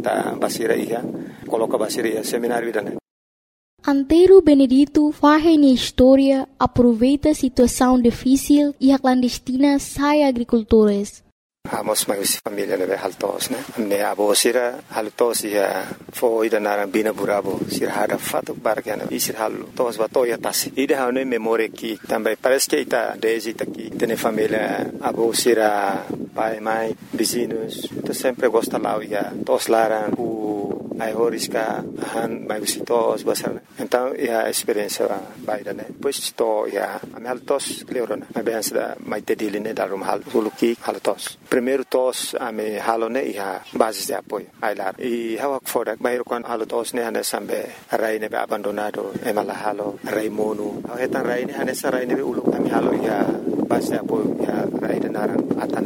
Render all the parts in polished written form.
tá basira ia, coloca basira ia seminário ida, né? Antero Benedito faz na história, aproveita a situação difícil e a clandestina sai agricultores. Amos mais família leve haltos, né? Ne abo sira haltos ia foi da narang bina burabo sira hada fato bargana isir haltos bato ya tasi. Ida hane memória que também parece que ita desde aqui tem família abo sira pai mãe vizinhos, tu sempre gosta lá ia tos laran ai horiska han mai visitos basar. Então a experiência vai da né. Depois to ia am haltos cleorona. Mas bem da mai tedili né da rum hal suluki haltos. Primeiro tos ame halone ia basis de apoio ai lar. E hawak fodak bairo kan haltos ne hane sambe rai ne abandonado e mala halo rai monu. Hetan rai ne hane sarai ne ulu ame halo ia basis de apoio ia rai de naran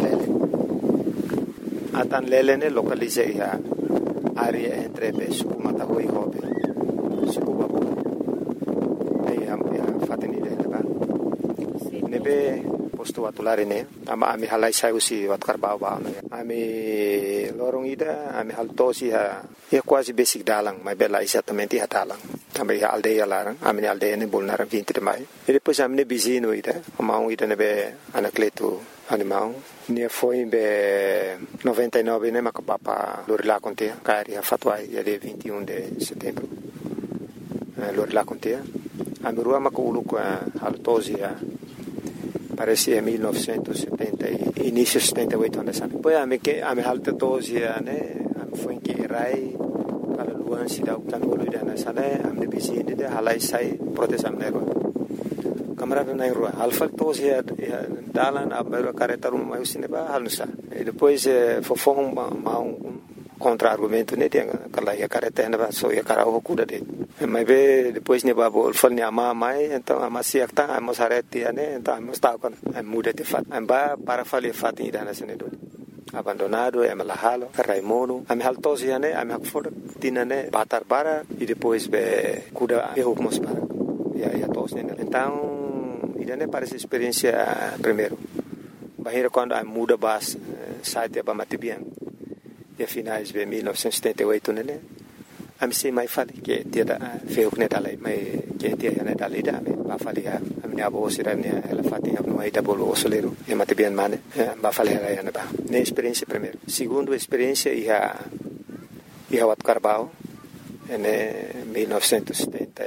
atan lele ne localize ia área entre suku Matahui e Hobe, suku Babu. Aí a fatini dele ba. Nebe posto atulare ne, ami halai saiu si watkar bau ne. Ami lorong ida, ami haltosi ha, quase basic dalang, mas bela exatamente ha dalang. Também a aldeia larang, ami aldeia ne bolnaram 20 de maio. E depois ami ne bizino ida, amau ida nebe anacleto animal. Ne foi em 99 né macapapa Lorila contea cari a fatwa dia 21 de setembro Lorila contea a mirua maculu com a haltosia parecia 1970 início 78 anos depois a me haltosia né foi em que rai para luan se dá o plano olhar na sala a me bizinde de halai sai proteção nero camarada na rua alfa tos ya dalan abelo careta rum mai usine ba halusa depois fofong mau contra argumento ne tem aquela ya careta na ba so ya cara o cuda de mas be depois ne ba bol fal ne ama mai então ama siak ta ama sareti ne então ama sta con muda de fat ba para fali fat ida na sene do abandonado é malahalo raimono am haltos ya ne am hakfor tinane batar bara e depois be cuda erro mos para ya tos ne então idane parece experiência primeiro bahira quando a muda bas site ba matibian e finais de 1978 né am se mai fali que dia da feu que dalai mai que dia né dalai da ba fali a minha avó sirane ela fatinha no aí da bolo soleiro e matibian mane ba fali ela né ba ne experiência primeiro segundo experiência ia wat carbao né 1970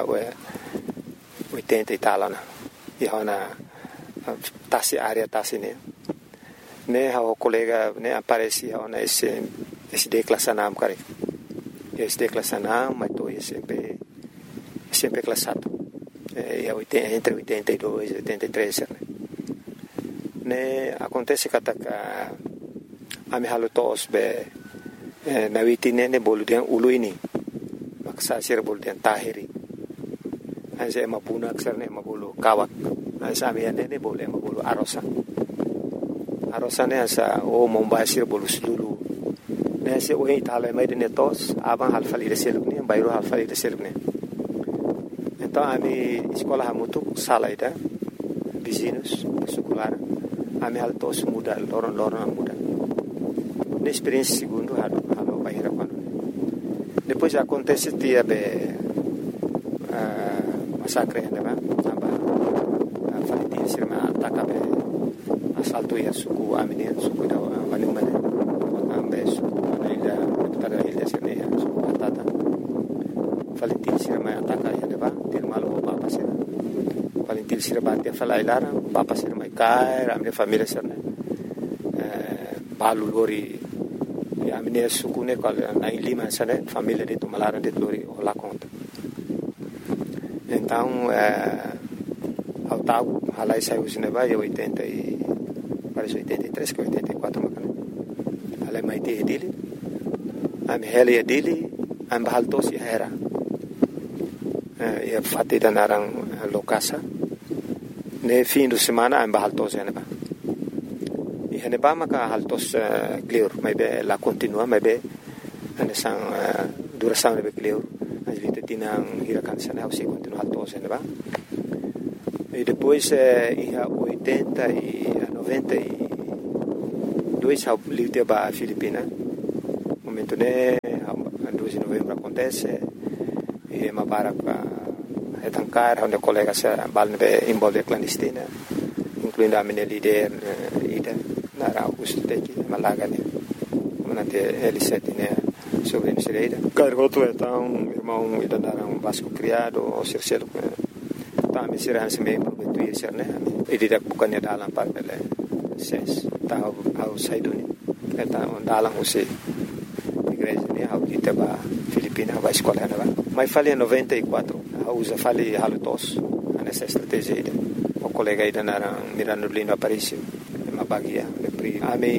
80 e tal né e hona tasi área tasi ne o colega ne aparecia hona esse declassanam cara esse declassanam mas tô sempre classado entre 82 e 83 ne acontece que a me halutos be na vitine ne boludian uluini maksa sir boludian tahiri anse mapuna aksarne mabulu kawak ansa miane ne boleh mabulu arosa ne ansa o mombasir bolu sulu ne se o itala mai de netos aban halfali de selukne bayro halfali de selukne então ami escola hamutu salaida vizinhos secular ami haltos muda loron muda ne experiência segundo halo bayra quando depois acontece dia massacre né ba falitin sirma ataka be asalto ya suku amine suku da manumane ambe suku ila tada ila sene ya suku atata falitin sirma ataka ya ba tilmalo papa sir falitin sirma te falailara papa sir mai kai ramne família serne balu lori ya amine suku ne kal na lima sene família de tumalara de lori ola conta então ao tal halai saiu cinema e 80 e parece 83 que 84 macana halai mai te dele am heli dele am baltos e era e fate da narang lokasa ne fim de semana am baltos e neba e neba maka haltos clear mai be la continua mai be anesang duração ne be clear tinang hirakan sana usi continua haltos né ba e depois ia 80 e 92 ao livre ba Filipina momento né 2 de novembro acontece, e mabara retancar, onde colegas se balne envolve clandestina, incluindo a minha líder, Ida, na Augusto Teki, Malaga, manante L7, sobre a Cireira. Cargoto então, irmão, Ida, Vasco criado, o Circelo, tá, me será esse meio, prometo ir ser, né? E diria que bukannya dalam para ele, ses, tá, ao saiduni, tá, dalam você. Igreja ni hau kita ba Filipina ba escola na ba mai fali 94 usa fali halutos nessa estratégia ida o colega ida na Mirano Lindo Aparicio ma bagia le pri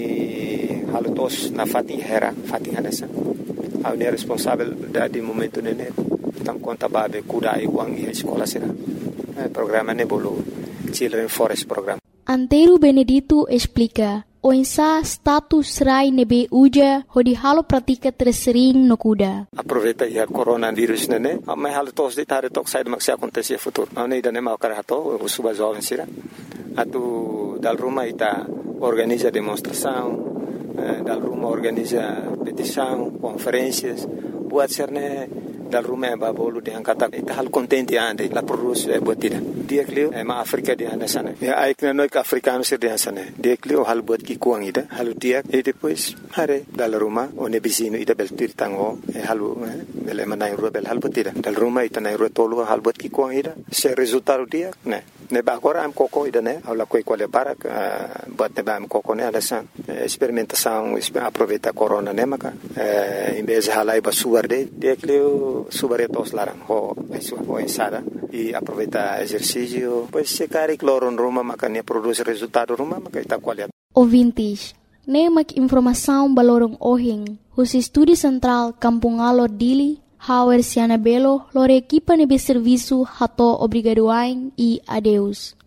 ami halutos na fatin hanesa au ne responsável da de momento nene tam conta ba be kuda e wang e escola será programa ne bolo Children Forest program. Antero Benedito explica o insa status rai nebe uja hodi halo pratika tersering no kuda. Aproveita ia coronavírus nene, mas halo tos de tare tok sai maksi acontecer futuro. Não ida nem mau karato, o suba jovem sira. Atu dal rumah ita organiza demonstração, dal rumah organiza petição, conferências, buat serne dal rumah babolu de angkata ita hal contente ande la produz buat tida. Dia klio ma Afrika di anda sana. Ya aikna noi ka africano sir di sana. Dia klio hal buat ki kuang ida, halu dia e depois hare dal rumah one bisino ida bel tir tango halu bele manai ro bel hal buat tida. Dal rumah ita nai ro tolu hal buat ki kuang ida. Se resultado dia ne ba agora am koko ida ne aula koi quale barak buat ne ba am koko ne alasan experimentação aproveita corona ne maka em vez halai ba suarde dia klio subaretos larang ho ensada e aproveita exercício pois se cari cloro em Roma maka ne produz resultado Roma maka ita qualidade. Ouvintes, nemak informação balorong ohing, os estúdio central Kampung Alor Dili, Hauer Siana Belo, lore equipa nebe serviço hato obrigadoain e adeus.